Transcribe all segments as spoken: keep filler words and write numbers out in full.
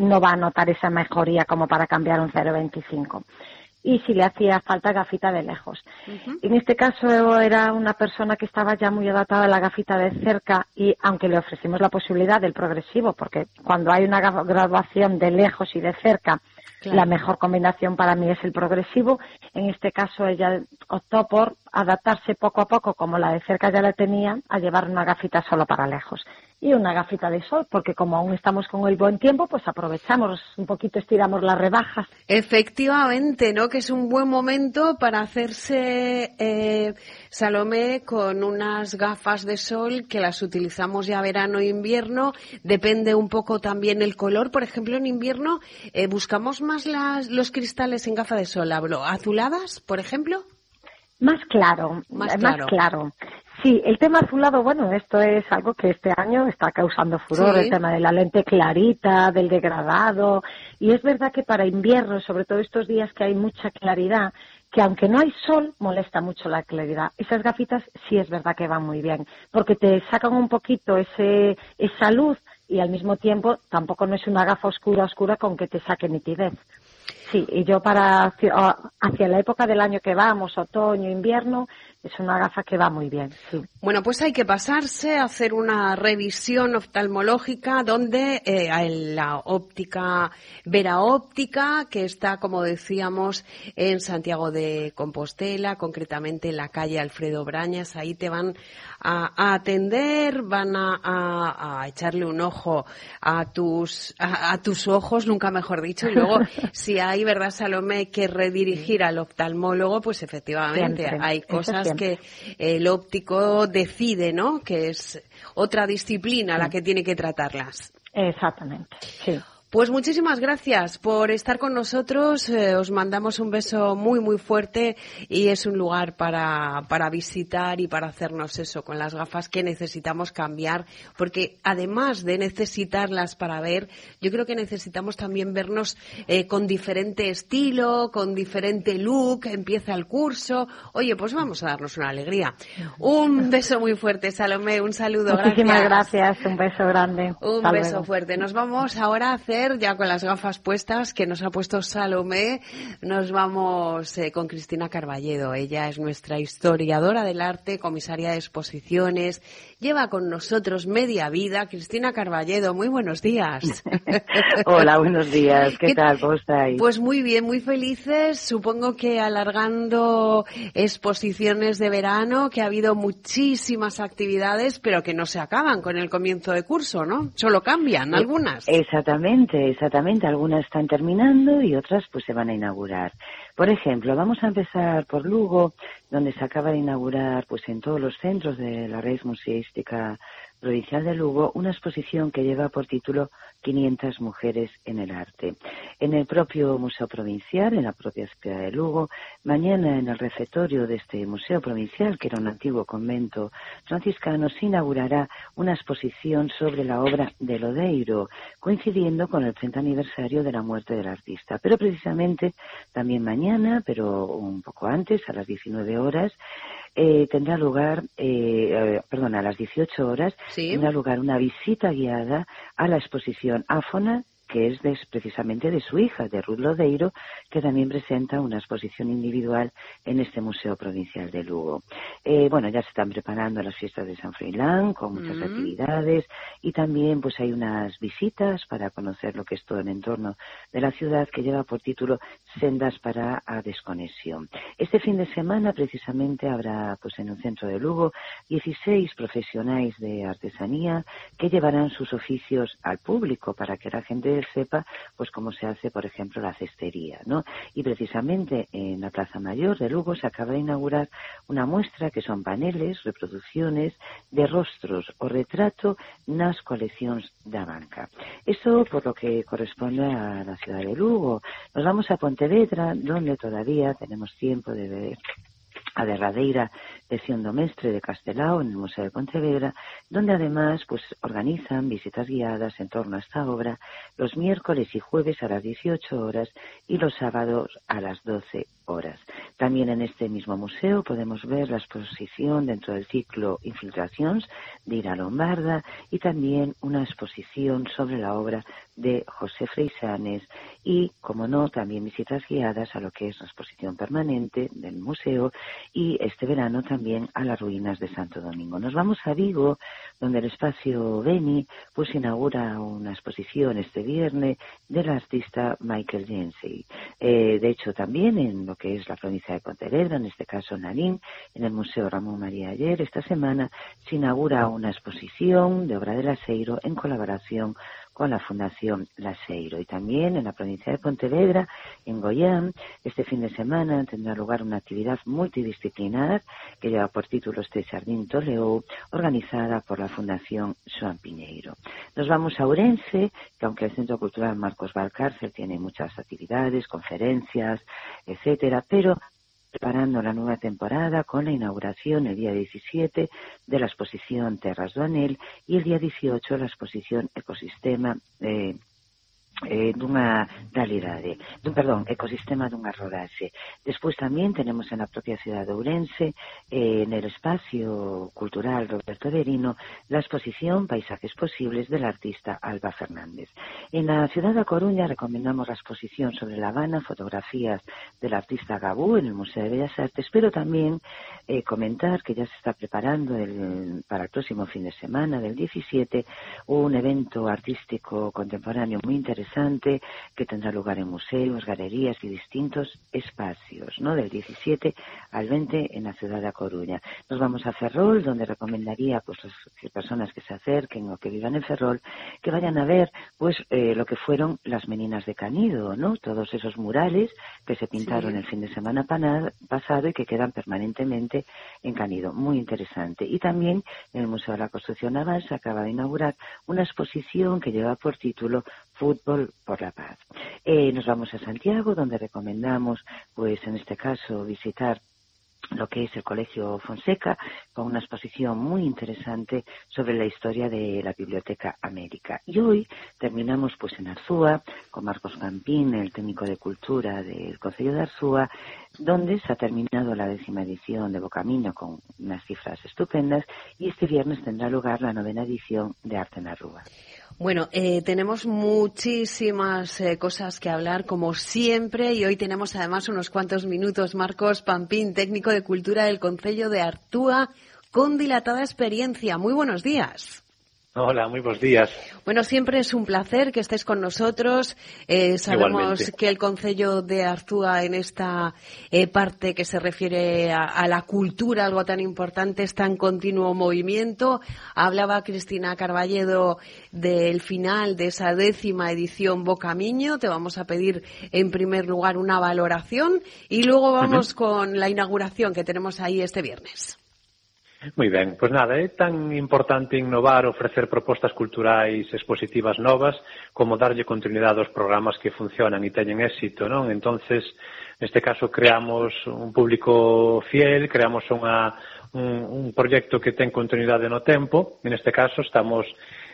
no va a notar esa mejoría como para cambiar un cero coma veinticinco. Y si le hacía falta gafita de lejos. Uh-huh. En este caso era una persona que estaba ya muy adaptada a la gafita de cerca y aunque le ofrecimos la posibilidad del progresivo, porque cuando hay una graduación de lejos y de cerca, claro, la mejor combinación para mí es el progresivo. En este caso ella optó por adaptarse poco a poco, como la de cerca ya la tenía, a llevar una gafita solo para lejos. Y una gafita de sol, porque como aún estamos con el buen tiempo, pues aprovechamos un poquito, estiramos las rebajas. Efectivamente, ¿no? Que es un buen momento para hacerse, eh, Salomé, con unas gafas de sol que las utilizamos ya verano e invierno. Depende un poco también el color. Por ejemplo, en invierno, eh, ¿buscamos más las, los cristales en gafa de sol? ¿Hablo azuladas, por ejemplo? Más claro, más claro. Más claro. Sí, el tema azulado, bueno, esto es algo que este año está causando furor, sí. El tema de la lente clarita, del degradado, y es verdad que para invierno, sobre todo estos días que hay mucha claridad, que aunque no hay sol, molesta mucho la claridad. Esas gafitas sí es verdad que van muy bien, porque te sacan un poquito ese esa luz y al mismo tiempo tampoco no es una gafa oscura, oscura con que te saque nitidez. Sí, y yo para hacia la época del año que vamos, otoño, invierno, es una gafa que va muy bien, sí. Bueno, pues hay que pasarse a hacer una revisión oftalmológica donde eh, en la óptica Vera Óptica, que está, como decíamos, en Santiago de Compostela, concretamente en la calle Alfredo Brañas. Ahí te van a, a atender, van a, a, a echarle un ojo a tus a, a tus ojos, nunca mejor dicho, y luego si hay, ¿verdad, Salomé?, que redirigir al oftalmólogo, pues efectivamente siempre, hay cosas que el óptico decide, ¿no?, que es otra disciplina la que tiene que tratarlas. Exactamente, sí. Pues muchísimas gracias por estar con nosotros. Eh, os mandamos un beso muy, muy fuerte y es un lugar para, para visitar y para hacernos eso con las gafas que necesitamos cambiar, porque además de necesitarlas para ver, yo creo que necesitamos también vernos eh, con diferente estilo, con diferente look. Empieza el curso. Oye, pues vamos a darnos una alegría. Un beso muy fuerte, Salomé. Un saludo. Muchísimas gracias. gracias. Un beso grande. Un Hasta beso luego. fuerte. Nos vamos ahora a hacer ya con las gafas puestas que nos ha puesto Salomé, nos vamos eh, con Cristina Carballedo. Ella es nuestra historiadora del arte, comisaria de exposiciones, lleva con nosotros media vida. Cristina Carballedo, muy buenos días. Hola, buenos días. ¿Qué, ¿Qué tal? ¿Cómo estáis? Pues muy bien, muy felices. Supongo que alargando exposiciones de verano, que ha habido muchísimas actividades, pero que no se acaban con el comienzo de curso, ¿no? Solo cambian algunas. Exactamente. Exactamente, algunas están terminando y otras pues se van a inaugurar. Por ejemplo, vamos a empezar por Lugo, donde se acaba de inaugurar pues en todos los centros de la red museística provincial de Lugo una exposición que lleva por título quinientas mujeres en el arte. En el propio Museo Provincial, en la propia ciudad de Lugo, mañana en el refectorio de este Museo Provincial, que era un antiguo convento franciscano, se inaugurará una exposición sobre la obra de Lodeiro, coincidiendo con el treinta aniversario de la muerte del artista. Pero precisamente también mañana, pero un poco antes, a las diecinueve horas, eh, tendrá lugar, eh, eh, perdón, a las dieciocho horas, ¿sí?, tendrá lugar una visita guiada a la exposición Áfona, que es de, precisamente de su hija, de Ruth Lodeiro, que también presenta una exposición individual en este Museo Provincial de Lugo. Eh, bueno, ya se están preparando las fiestas de San Froilán, con muchas mm. actividades, y también pues hay unas visitas para conocer lo que es todo el entorno de la ciudad, que lleva por título Sendas para a Desconexión. Este fin de semana, precisamente, habrá pues en el centro de Lugo dieciséis profesionales de artesanía que llevarán sus oficios al público para que la gente sepa pues cómo se hace, por ejemplo, la cestería, ¿no? Y precisamente en la Plaza Mayor de Lugo se acaba de inaugurar una muestra que son paneles, reproducciones de rostros o retrato nas coleccións da banca. Eso por lo que corresponde a la ciudad de Lugo. Nos vamos a Pontevedra, donde todavía tenemos tiempo de ver a derradeira sección do Mestre de Castelao en el Museo de Pontevedra, donde además pues organizan visitas guiadas en torno a esta obra los miércoles y jueves a las dieciocho horas y los sábados a las doce horas. También en este mismo museo podemos ver la exposición dentro del ciclo Infiltraciones de Ira Lombarda y también una exposición sobre la obra de José Freisanes y, como no, también visitas guiadas a lo que es la exposición permanente del museo y este verano también a las ruinas de Santo Domingo. Nos vamos a Vigo, donde el espacio Beni pues inaugura una exposición este viernes del artista Michael Jensen. Eh, de hecho, también en lo que es la provincia de Pontevedra, en este caso en Narín, en el Museo Ramón María Aller, esta semana se inaugura una exposición de obra de Laseiro en colaboración con la Fundación Laseiro. Y también en la provincia de Pontevedra, en Goián, este fin de semana tendrá lugar una actividad multidisciplinar que lleva por título este Xardín Toleou, organizada por la Fundación Xoán Piñeiro. Nos vamos a Ourense, que aunque el Centro Cultural Marcos Valcárcel tiene muchas actividades, conferencias, etcétera, pero preparando la nueva temporada con la inauguración el día diecisiete de la exposición Terras do Anel y el día dieciocho la exposición Ecosistema eh, eh, dunha realidade, dun, perdón, ecosistema dunha rodaxe. Despois tamén tenemos en la propia ciudad de Ourense, eh, en el espacio cultural Roberto Verino, la exposición Paisajes Posibles del artista Alba Fernández. En la ciudad de Coruña recomendamos la exposición sobre La Habana, fotografías del artista Gabú en el Museo de Bellas Artes, pero también eh, comentar que ya se está preparando el, para el próximo fin de semana, del diecisiete, un evento artístico contemporáneo muy interesante que tendrá lugar en museos, galerías y distintos espacios, ¿no? Del diecisiete al veinte en la ciudad de A Coruña. Nos vamos a Ferrol, donde recomendaría pues las personas que se acerquen o que vivan en Ferrol que vayan a ver pues eh, lo que fueron las Meninas de Canido, ¿no? Todos esos murales que se pintaron sí. el fin de semana pasado y que quedan permanentemente en Canido. Muy interesante. Y también en el Museo de la Construcción Naval se acaba de inaugurar una exposición que lleva por título Fútbol por la Paz. Eh, nos vamos a Santiago, donde recomendamos, pues en este caso, visitar lo que es el Colegio Fonseca, con una exposición muy interesante sobre la historia de la Biblioteca América. Y hoy terminamos pues en Arzúa, con Marcos Campín, el técnico de cultura del Concello de Arzúa, donde se ha terminado la décima edición de Bocamiño con unas cifras estupendas, y este viernes tendrá lugar la novena edición de Arte en la Rúa. Bueno, eh, tenemos muchísimas eh, cosas que hablar, como siempre, y hoy tenemos además unos cuantos minutos. Marcos Pampín, técnico de cultura del Concello de Arzúa, con dilatada experiencia. Muy buenos días. Hola, muy buenos días. Bueno, siempre es un placer que estés con nosotros. Eh, sabemos Igualmente. que el Concello de Arzúa, en esta eh, parte que se refiere a, a la cultura, algo tan importante, está en continuo movimiento. Hablaba Cristina Carballedo del final de esa décima edición Bocamiño. Te vamos a pedir, en primer lugar, una valoración y luego vamos uh-huh. con la inauguración que tenemos ahí este viernes. Moi ben, pois nada, é tan importante innovar, ofrecer propostas culturais expositivas novas, como darlle continuidade aos programas que funcionan e teñen éxito, non? Entonces, neste caso, creamos un público fiel, creamos unha, un, un proxecto que ten continuidade no tempo, e neste caso estamos...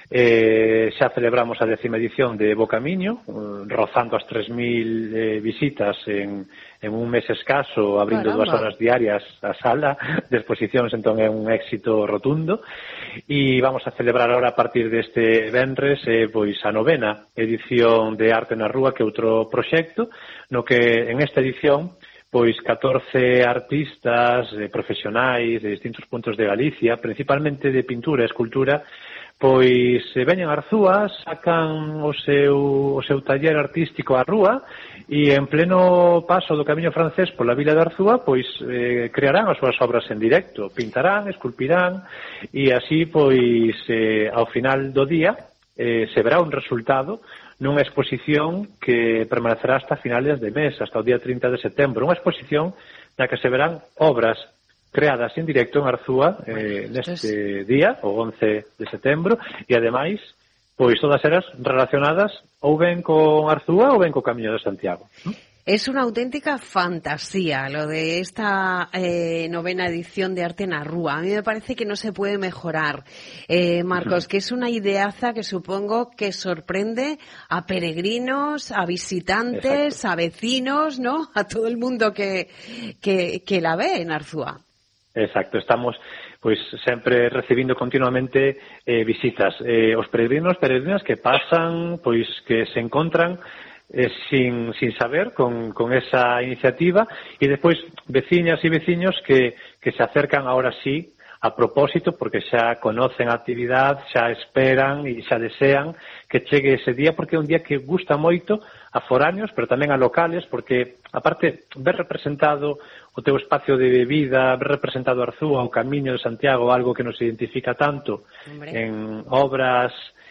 Eh, xa celebramos a décima edición de Bocamiño, eh, rozando as tres mil eh, visitas en, en un mes escaso, abrindo Caramba. dúas horas diarias a sala de exposicións, entón é un éxito rotundo, e vamos a celebrar ahora a partir deste venres eh, pois a novena edición de Arte na Rúa, que é outro proxecto, no que en esta edición pois catorce artistas eh, profesionais de distintos puntos de Galicia, principalmente de pintura e escultura, pois se veñen a Arzúa, sacan o seu, o seu taller artístico á rúa e en pleno paso do Camiño Francés pola vila de Arzúa, pois eh, crearán as súas obras en directo, pintarán, esculpirán e así, pois, eh, ao final do día eh, se verá un resultado nunha exposición que permanecerá hasta finales de mes, hasta o día trinta de setembro, unha exposición na que se verán obras creadas en directo en Arzúa eh, neste día, o once de setembro, e ademais, pois todas elas relacionadas ou ben con Arzúa ou ben co Camiño de Santiago. Es una auténtica fantasía lo de esta eh, novena edición de Arte na Rúa. A mí me parece que no se puede mejorar, eh, Marcos, que es una ideaza que supongo que sorprende a peregrinos, a visitantes, Exacto. a vecinos, ¿no? A todo el mundo que, que, que la ve en Arzúa. Exacto, estamos pois sempre recibindo continuamente eh, visitas. Eh, os peregrinos, peregrinas que pasan, pois que se encontran Eh, sin, sin saber con, con esa iniciativa e despois veciñas e veciños que, que se acercan ahora sí a propósito porque xa conocen a actividade, xa esperan e xa desean que chegue ese día porque é un día que gusta moito a foráneos pero tamén a locales porque aparte ver representado o teu espacio de vida, ver representado Arzúa, o Camiño de Santiago, algo que nos identifica tanto Hombre. en obras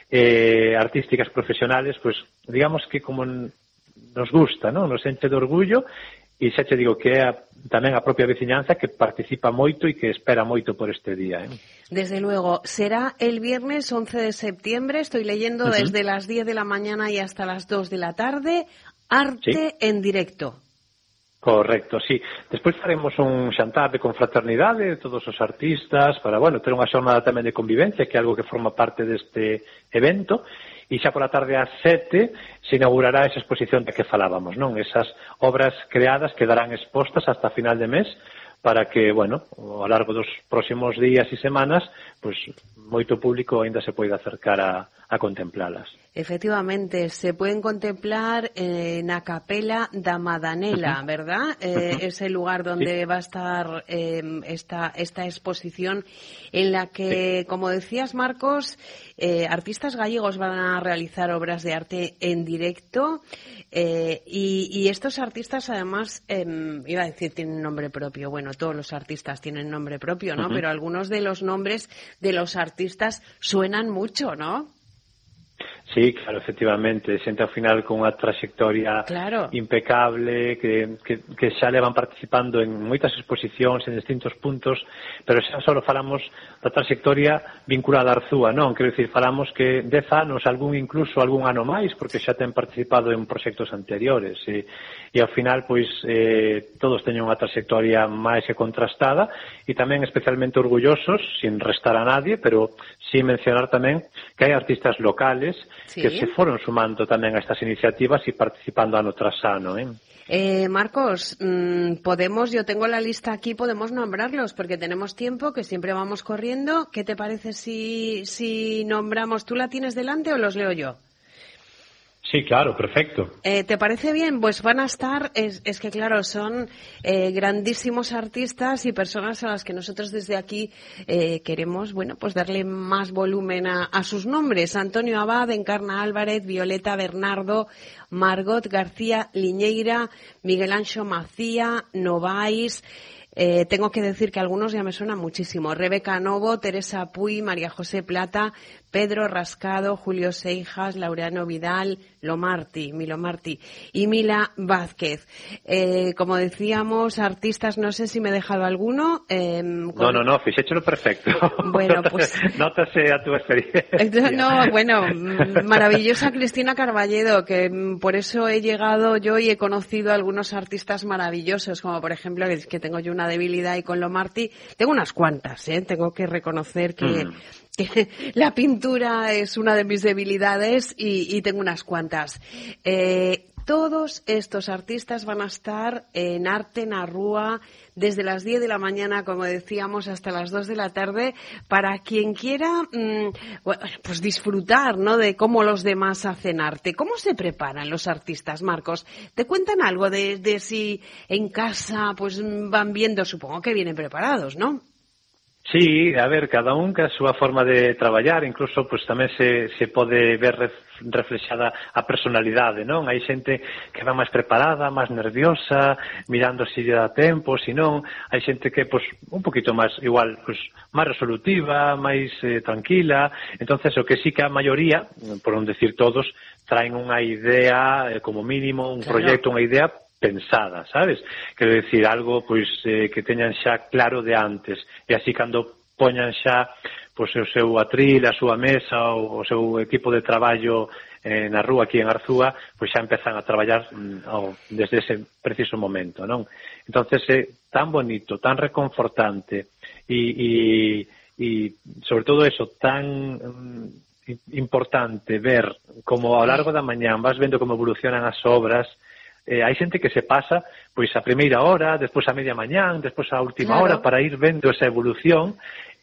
Eh, artísticas profesionales, pues digamos que como nos gusta, ¿no? Nos enche de orgullo e xa che digo que é a, tamén a propia veciñanza que participa moito e que espera moito por este día. ¿eh? Desde luego, será el viernes once de septiembre, estoy leyendo uh-huh. desde las diez de la mañana y hasta las dos de la tarde, arte ¿Sí? en directo. Correcto, sí. Despois faremos un xantar de confraternidade de todos os artistas para, bueno, ter unha xornada tamén de convivencia, que é algo que forma parte deste evento, e xa pola tarde ás sete se inaugurará esa exposición de que falábamos, non? Esas obras creadas quedarán expostas hasta final de mes para que, bueno, ao largo dos próximos días e semanas, pois moito público ainda se poida acercar a, a contemplalas. Efectivamente, se pueden contemplar eh, na Capela da Madanela, uh-huh. ¿verdad? Eh, uh-huh. Es el lugar donde sí. va a estar eh, esta, esta exposición en la que, sí. como decías, Marcos, eh, artistas gallegos van a realizar obras de arte en directo eh, y, y estos artistas, además, eh, iba a decir, tienen nombre propio. Bueno, todos los artistas tienen nombre propio, ¿no? Uh-huh. Pero algunos de los nombres de los artistas suenan mucho, ¿no? Sí, claro, efectivamente, xente ao final con unha trayectoria claro. impecable, que, que, que xa levan participando en moitas exposicións en distintos puntos, pero xa só falamos da trayectoria vinculada a Arzúa, non? Quero dicir, falamos que dez anos, algún incluso algún ano máis, porque xa ten participado en proxectos anteriores, e, e ao final, pois, eh, todos teñen unha trayectoria máis que contrastada, e tamén especialmente orgullosos, sin restar a nadie, pero sin mencionar tamén que hai artistas locales Sí. que se foron sumando tamén a estas iniciativas e participando ano tras ano, ¿eh? Eh, Marcos, mmm, podemos, yo tengo la lista aquí, podemos nombrarlos porque tenemos tiempo, que siempre vamos corriendo. ¿Qué te parece si, si nombramos? ¿Tú la tienes delante o los leo yo? Sí, claro, perfecto. Eh, ¿Te parece bien? Pues van a estar, es, es que claro, son eh, grandísimos artistas y personas a las que nosotros desde aquí eh, queremos, bueno, pues darle más volumen a, a sus nombres. Antonio Abad, Encarna Álvarez, Violeta Bernardo, Margot García Liñeira, Miguel Anxo Macía, Novais. Eh, tengo que decir que algunos ya me suenan muchísimo. Rebeca Novo, Teresa Puy, María José Plata, Pedro Rascado, Julio Seijas, Laureano Vidal, Lomarti, Milo Marti y Mila Vázquez. Eh, como decíamos, artistas, no sé si me he dejado alguno. Eh, con... No, no, no, fixéchelo perfecto. Bueno, pues... Nótase a tu experiencia. No, bueno, maravillosa Cristina Carballedo, que por eso he llegado yo y he conocido a algunos artistas maravillosos, como por ejemplo, que tengo yo una debilidad y con Lomarti, tengo unas cuantas, ¿eh? Tengo que reconocer que... Mm. que la pintura es una de mis debilidades y, y tengo unas cuantas. Eh, todos estos artistas van a estar en Arte na Rúa desde las diez de la mañana, como decíamos, hasta las dos de la tarde, para quien quiera mmm, pues disfrutar, ¿no?, de cómo los demás hacen arte. ¿Cómo se preparan los artistas, Marcos? ¿Te cuentan algo de, de si en casa pues van viendo? Supongo que vienen preparados, ¿no? Sí, a ver, cada un que a súa forma de traballar, incluso pues tamén se, se pode ver ref, reflexada a personalidade, non? Hai xente que va máis preparada, máis nerviosa, mirando se lle dá tempo, se non, hai xente que pues un poquito máis, igual, pues máis resolutiva, máis eh, tranquila. Entonces, o que sí que a maioría, por non decir todos, traen unha idea, eh, como mínimo, un claro. proxecto, unha idea pensada, sabes? Quero dicir, algo pois eh, que teñan xa claro de antes, e así cando poñan xa pois o seu atril, a súa mesa, o, o seu equipo de traballo eh, na rúa aquí en Arzúa, pois xa empezan a traballar mm, oh, desde ese preciso momento, non? Entonces é tan bonito, tan reconfortante e, e, e sobre todo eso, tan mm, importante ver como ao largo da mañán vas vendo como evolucionan as obras. Eh, hai xente que se pasa pois a primeira hora, despois a media mañán, despois a última claro. hora para ir vendo esa evolución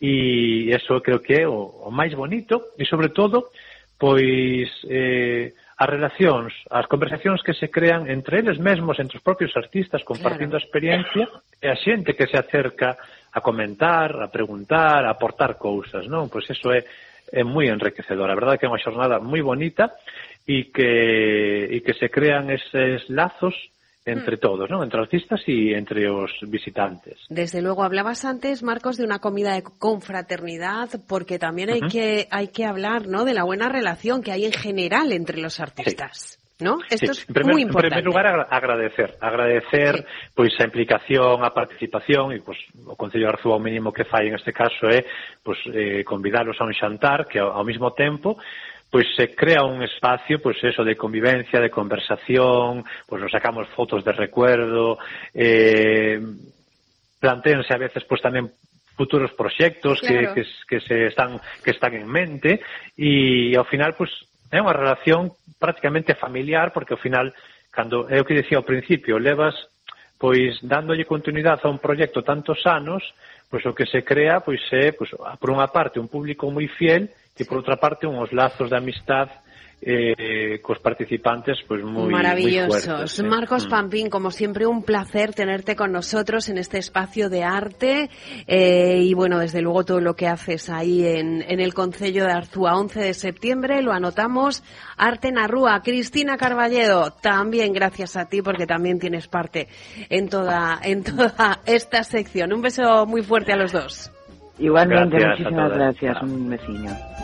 e eso creo que é o, o máis bonito e sobre todo pois eh, as relacións, as conversacións que se crean entre eles mesmos, entre os propios artistas compartindo claro. a experiencia e a xente que se acerca a comentar, a preguntar, a aportar cousas, non? Pois eso é, é moi enriquecedor. A verdade é que é unha xornada moi bonita e que, e que se crean eses lazos entre todos, ¿no? Entre artistas y entre los visitantes. Desde luego, hablabas antes, Marcos, de una comida de confraternidad, porque también hay uh-huh. que hay que hablar, ¿no?, de la buena relación que hay en general entre los artistas. Sí. ¿No? Esto sí. es primer, muy importante. En primer lugar, agradecer. Agradecer, sí. pois, a implicación, a participación, e, pois, o Concello de Arzúa, o mínimo que fai en este caso é, pois, eh, convidalos a un xantar, que ao, ao mismo tempo, pois se crea un espacio, pois eso, de convivencia, de conversación, pois nos sacamos fotos de recuerdo, eh, plantéense a veces, pois tamén futuros proxectos claro. que, que, que se están que están en mente e ao final, pois, é unha relación prácticamente familiar, porque ao final, cando é o que dicía ao principio, levas pois dándolle continuidade a un proxecto tantos anos, pois o que se crea pois é, pois, por unha parte, un público moi fiel e por outra parte uns lazos de amistad eh, cos participantes pues muy maravillosos. Muy fuertes, ¿eh? Marcos Pampín, como siempre un placer tenerte con nosotros en este espacio de arte eh, y bueno, desde luego todo lo que haces ahí en, en el Concello de Arzúa. Once de septiembre, lo anotamos, Arte na Rúa. Cristina Carballedo, también gracias a ti porque también tienes parte en toda, en toda esta sección. Un beso muy fuerte a los dos. Igualmente, gracias, muchísimas gracias, un vecino.